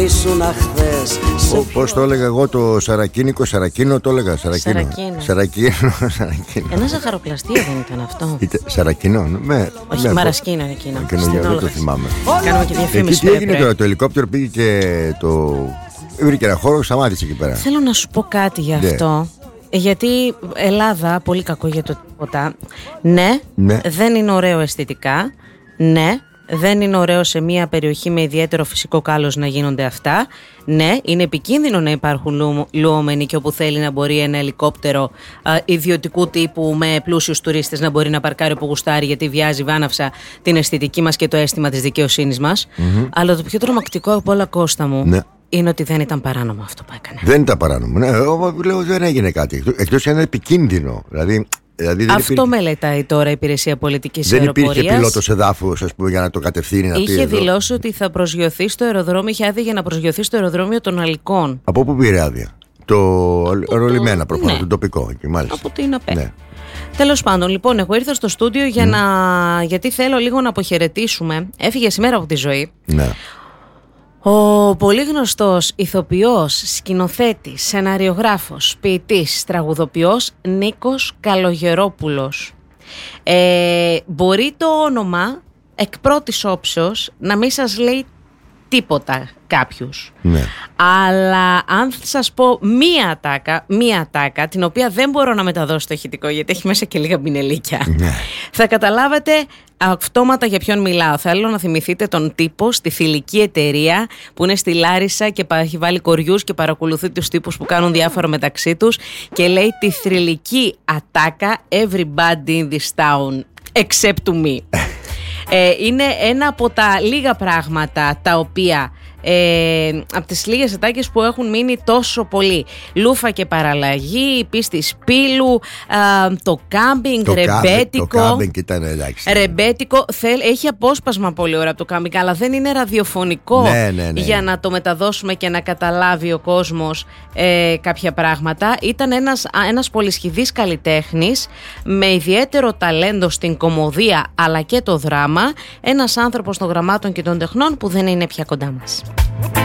ήσουν χθες. Πώς το έλεγα εγώ το σαρακίνικο, σαρακίνο το έλεγα. Σαρακίνο. Ένα ζαχαροπλαστείο δεν ήταν αυτό? Σαρακίνο, όχι, μαρασκίνο εκείνο. Δεν το θυμάμαι. Κάνουμε και διαφήμιση. Τι έγινε τώρα, το ελικόπτερο πήγε και το... βρήκε ένα χώρο, σταμάτησε εκεί πέρα. Θέλω να σου πω κάτι γι' αυτό. Γιατί Ελλάδα, πολύ κακό για το τίποτα. Ναι, δεν είναι ωραίο αισθητικά. Ναι, δεν είναι ωραίο σε μια περιοχή με ιδιαίτερο φυσικό κάλος να γίνονται αυτά. Ναι, είναι επικίνδυνο να υπάρχουν λουόμενοι και όπου θέλει να μπορεί ένα ελικόπτερο ιδιωτικού τύπου με πλούσιους τουρίστες να μπορεί να παρκάρει όπου γουστάρει, γιατί βιάζει βάναυσα την αισθητική μας και το αίσθημα της δικαιοσύνης μας. Αλλά το πιο τρομακτικό από όλα, Κώστα μου, είναι ότι δεν ήταν παράνομο αυτό που έκανε. Δεν ήταν παράνομο. Ναι, εγώ λέω δεν έγινε κάτι. Εκτός αν είναι επικίνδυνο. Δηλαδή αυτό μελετάει τώρα η Υπηρεσία Πολιτικής Αεροπορίας. Δεν υπήρχε πιλότος εδάφους, ας πούμε, για να το κατευθύνει. Είχε δηλώσει ότι θα προσγειωθεί στο αεροδρόμιο, είχε άδεια για να προσγειωθεί στο αεροδρόμιο των Αλικών. Από πού πήρε άδεια? Το αερολιμένα προφανώς, το τοπικό. Και μάλιστα. Από την ΑΠΕ. Ναι. Τέλος πάντων, λοιπόν, εγώ ήρθα στο στούντιο γιατί θέλω λίγο να αποχαιρετήσουμε. Έφυγε σήμερα από τη ζωή. Ναι. Ο πολύ γνωστός ηθοποιός, σκηνοθέτης, σεναριογράφος, ποιητής, τραγουδοποιός Νίκος Καλογερόπουλος. Μπορεί το όνομα εκ πρώτης όψεως να μην σας λέει τίποτα κάποιους. Ναι. Αλλά αν σας πω μία ατάκα, την οποία δεν μπορώ να μεταδώσω στο ηχητικό γιατί έχει μέσα και λίγα μπινελίκια, θα καταλάβετε αυτόματα για ποιον μιλάω. Θέλω να θυμηθείτε τον τύπο στη θηλυκή εταιρεία που είναι στη Λάρισα και έχει βάλει κοριούς και παρακολουθεί τους τύπους που κάνουν διάφορα μεταξύ τους και λέει τη θρυλική ατάκα "Everybody in this town except to me". Είναι ένα από τα λίγα πράγματα τα οποία από τις λίγες ατάκες που έχουν μείνει τόσο πολύ. Λούφα και παραλλαγή, η πίστη σπήλου, το κάμπινγκ, ρεμπέτικο. Το κάμπινγκ ήταν εντάξει. Ρεμπέτικο, έχει απόσπασμα πολύ ώρα από το κάμπινγκ, αλλά δεν είναι ραδιοφωνικό για να το μεταδώσουμε και να καταλάβει ο κόσμος κάποια πράγματα. Ήταν ένας πολυσχηδής καλλιτέχνης με ιδιαίτερο ταλέντο στην κωμωδία αλλά και το δράμα. Ένας άνθρωπος των γραμμάτων και των τεχνών που δεν είναι πια κοντά μας.